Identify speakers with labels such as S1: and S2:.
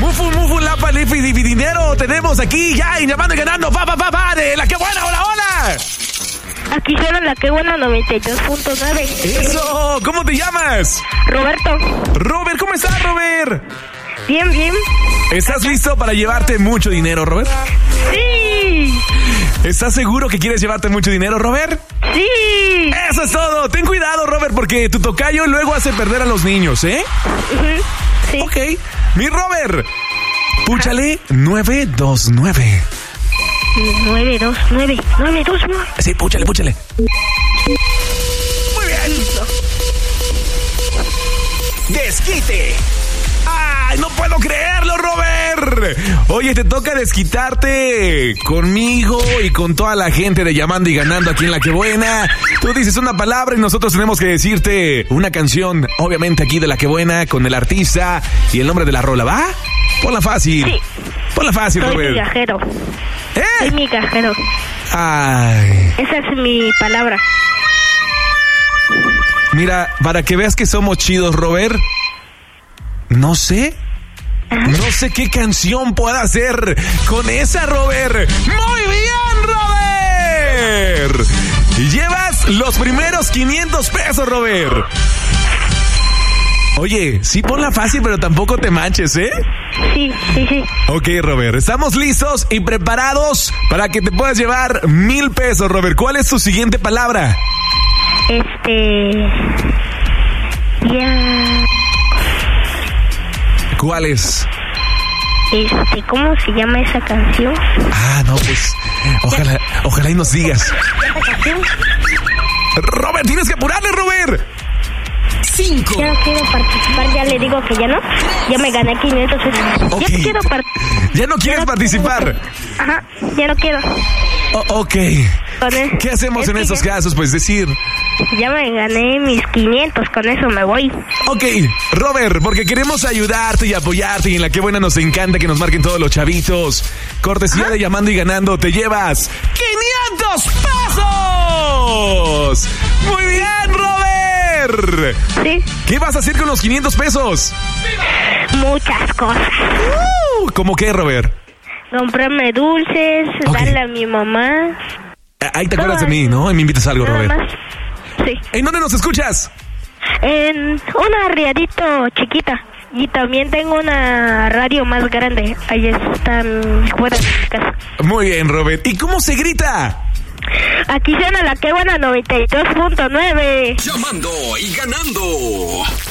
S1: Mufu, lapa, lifi, dinero. Tenemos aquí ya y llamando y ganando. Pa, de la que buena, hola.
S2: Aquí suena la que buena 92.9.
S1: Eso, ¿cómo te llamas?
S2: Roberto.
S1: Robert, ¿cómo estás, Robert?
S2: Bien.
S1: ¿Estás listo para llevarte mucho dinero, Robert?
S2: Sí.
S1: ¿Estás seguro que quieres llevarte mucho dinero, Robert?
S2: Sí.
S1: Eso es todo. Ten cuidado, Robert, porque tu tocayo luego hace perder a los niños, ¿eh?
S2: Sí.
S1: Ok. Mi Robert, púchale 929.
S2: 929.
S1: Sí, púchale. Muy bien. Desquite. ¡Ay, no puedo creerlo, Robert! Oye, te toca desquitarte conmigo y con toda la gente de Llamando y Ganando aquí en La Que Buena. Tú dices una palabra y nosotros tenemos que decirte una canción, obviamente aquí de La Que Buena, con el artista y el nombre de la rola, ¿va? Ponla fácil.
S2: Sí.
S1: Ponla fácil,
S2: Soy
S1: Robert.
S2: migajero. Soy migajero.
S1: Ay.
S2: Esa es mi palabra.
S1: Mira, para que veas que somos chidos, Robert. No sé qué canción pueda hacer con esa, Robert. ¡Muy bien, Robert! Llevas los primeros 500 pesos, Robert. Oye, sí ponla fácil, pero tampoco te manches, ¿eh?
S2: Sí.
S1: Ok, Robert, estamos listos y preparados para que te puedas llevar 1,000 pesos, Robert. ¿Cuál es tu siguiente palabra?
S2: Ya...
S1: ¿Cuál es?
S2: ¿Cómo se llama esa canción?
S1: Ah, no, pues, ojalá y nos digas. Robert, tienes que apurarle, Robert. 5.
S2: Ya no quiero participar, ya le digo que ya no. Ya me gané 500 pesos.
S1: Ok.
S2: Ya no quiero
S1: ¿Ya no quieres participar?
S2: Ajá, ya no quiero.
S1: Ok.
S2: Con
S1: ¿Qué hacemos en esos casos? Pues decir...
S2: Ya me gané mis 500, con eso me voy.
S1: Ok, Robert, porque queremos ayudarte y apoyarte y en La Que Buena nos encanta que nos marquen todos los chavitos. Cortesía de Llamando y Ganando, te llevas 500 pesos. Muy bien, Robert.
S2: Sí.
S1: ¿Qué vas a hacer con los 500 pesos?
S2: Muchas cosas.
S1: ¿Cómo qué, Robert?
S2: Comprarme dulces, darle a mi mamá.
S1: Ahí te acuerdas de mí, ¿no? Y me invitas a algo,
S2: Nada
S1: Robert.
S2: más. Sí.
S1: ¿En dónde nos escuchas?
S2: En una arriadito chiquita. Y también tengo una radio más grande. Ahí están fuera de mi casa.
S1: Muy bien, Robert. ¿Y cómo se grita?
S2: Aquí suena La Que Buena 92.9.
S3: Llamando y Ganando.